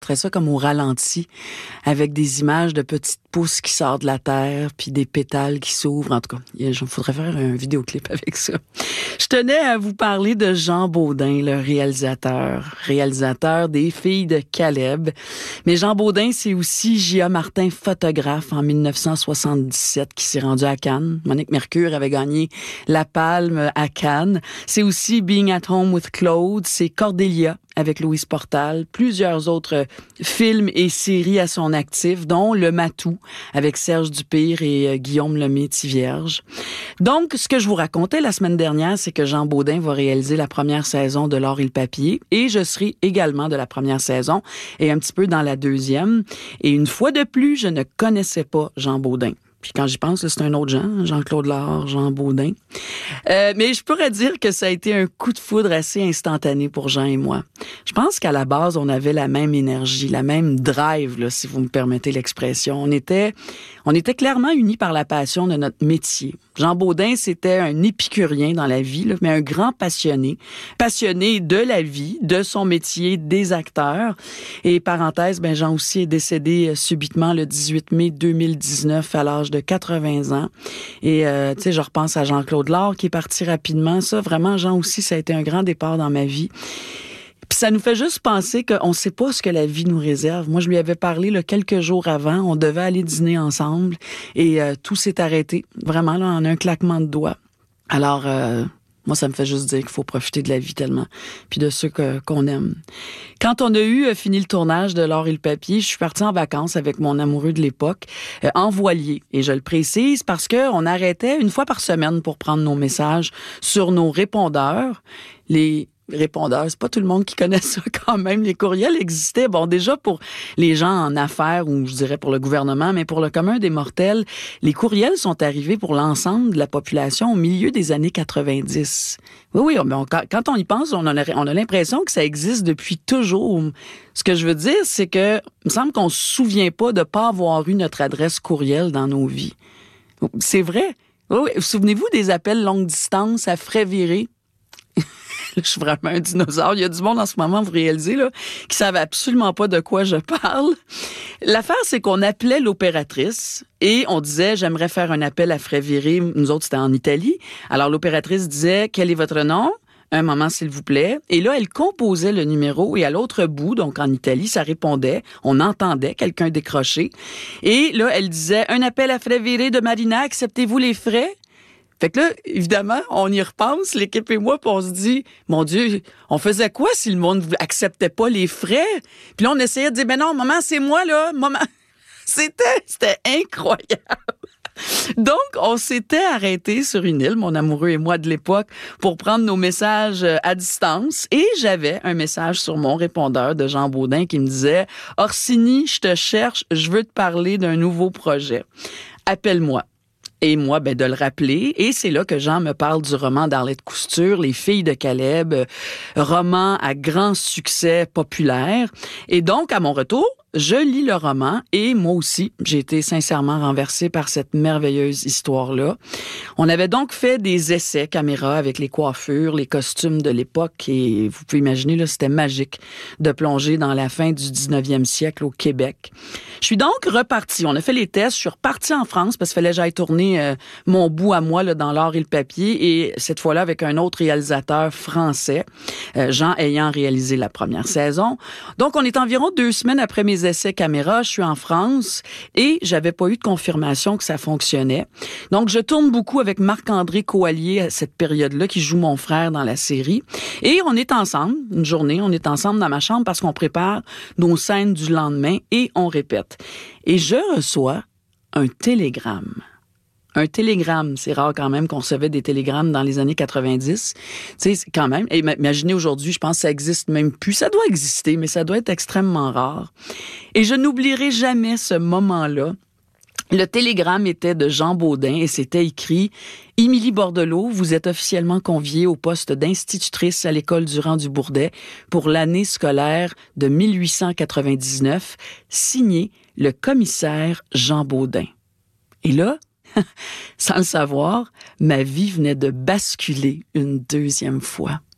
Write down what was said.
ferais ça comme au ralenti, avec des images de petites pousses qui sortent de la terre, puis des pétales qui s'ouvrent. En tout cas, il faudrait faire un vidéoclip avec ça. Je tenais à vous parler de Jean Beaudin, le réalisateur des Filles de Caleb. Mais Jean Beaudin, c'est aussi J.A. Martin, photographe, en 1977, qui s'est rendu à Cannes. Monique Mercure avait gagné la Palme à Cannes. C'est aussi Being at Home with Claude. C'est Cordélia, avec Louise Portal, plusieurs autres films et séries à son actif, dont Le Matou, avec Serge Dupire et Guillaume Lemay-Thivierge. Donc, ce que je vous racontais la semaine dernière, c'est que Jean Beaudin va réaliser la première saison de L'Or et le papier, et je serai également de la première saison, et un petit peu dans la deuxième. Et une fois de plus, je ne connaissais pas Jean Beaudin. Puis quand j'y pense, là, c'est un autre Jean, Jean-Claude Laure, Jean Beaudin. Mais je pourrais dire que ça a été un coup de foudre assez instantané pour Jean et moi. Je pense qu'à la base, on avait la même énergie, la même drive, là, si vous me permettez l'expression. On était clairement unis par la passion de notre métier. Jean Beaudin, c'était un épicurien dans la vie, là, mais un grand passionné de la vie, de son métier, des acteurs. Et parenthèse, Jean aussi est décédé subitement le 18 mai 2019 à l'âge de 80 ans. Et tu sais, je repense à Jean-Claude Laure qui est parti rapidement. Ça, vraiment, Jean aussi, ça a été un grand départ dans ma vie. Puis ça nous fait juste penser qu'on ne sait pas ce que la vie nous réserve. Moi, je lui avais parlé là, quelques jours avant. On devait aller dîner ensemble et tout s'est arrêté. Vraiment, là, en un claquement de doigts. Alors, moi, ça me fait juste dire qu'il faut profiter de la vie tellement, puis de ceux qu'on aime. Quand on a fini le tournage de L'Or et le papier, je suis partie en vacances avec mon amoureux de l'époque, en voilier. Et je le précise parce qu'on arrêtait une fois par semaine pour prendre nos messages sur nos répondeurs. Les répondeurs, c'est pas tout le monde qui connaît ça quand même. Les courriels existaient, bon, déjà pour les gens en affaires ou je dirais pour le gouvernement, mais pour le commun des mortels, les courriels sont arrivés pour l'ensemble de la population au milieu des années 90. Oui, quand on y pense, on a l'impression que ça existe depuis toujours. Ce que je veux dire, c'est que il me semble qu'on se souvient pas de pas avoir eu notre adresse courriel dans nos vies. C'est vrai. Oui. Souvenez-vous des appels longue distance à frais virés? Je suis vraiment un dinosaure. Il y a du monde en ce moment, vous réalisez, là, qui savent absolument pas de quoi je parle. L'affaire, c'est qu'on appelait l'opératrice et on disait, j'aimerais faire un appel à frais virés. Nous autres, c'était en Italie. Alors, l'opératrice disait, quel est votre nom? Un moment, s'il vous plaît. Et là, elle composait le numéro et à l'autre bout, donc en Italie, ça répondait. On entendait quelqu'un décrocher. Et là, elle disait, un appel à frais virés de Marina, acceptez-vous les frais? Fait que là, évidemment, on y repense, l'équipe et moi, puis on se dit, mon Dieu, on faisait quoi si le monde acceptait pas les frais? Puis là, on essayait de dire, non, maman, c'est moi, là, maman. C'était incroyable. Donc, on s'était arrêté sur une île, mon amoureux et moi de l'époque, pour prendre nos messages à distance. Et j'avais un message sur mon répondeur de Jean Beaudin qui me disait, Orsini, je te cherche, je veux te parler d'un nouveau projet. Appelle-moi. Et moi, de le rappeler. Et c'est là que Jean me parle du roman d'Arlette Cousture, Les Filles de Caleb, roman à grand succès populaire. Et donc, à mon retour, je lis le roman et moi aussi, j'ai été sincèrement renversée par cette merveilleuse histoire-là. On avait donc fait des essais caméra avec les coiffures, les costumes de l'époque et vous pouvez imaginer, là, c'était magique de plonger dans la fin du 19e siècle au Québec. Je suis donc repartie. On a fait les tests. Je suis repartie en France parce qu'il fallait que j'aille tourner mon bout à moi là, dans L'Or et le papier et cette fois-là avec un autre réalisateur français, Jean ayant réalisé la première saison. Donc, on est environ 2 semaines après mes essais caméra. Je suis en France et j'avais pas eu de confirmation que ça fonctionnait. Donc, je tourne beaucoup avec Marc-André Coallier à cette période-là qui joue mon frère dans la série. Et on est ensemble, une journée, on est ensemble dans ma chambre parce qu'on prépare nos scènes du lendemain et on répète. Et je reçois un télégramme. Un télégramme, c'est rare quand même qu'on recevait des télégrammes dans les années 90. Tu sais, quand même. Et imaginez aujourd'hui, je pense que ça existe même plus. Ça doit exister, mais ça doit être extrêmement rare. Et je n'oublierai jamais ce moment-là. Le télégramme était de Jean Beaudin et c'était écrit « Émilie Bordelot, vous êtes officiellement conviée au poste d'institutrice à l'école Durand-du-Bourdet pour l'année scolaire de 1899, signé le commissaire Jean Beaudin. » Et là, sans le savoir, ma vie venait de basculer une deuxième fois.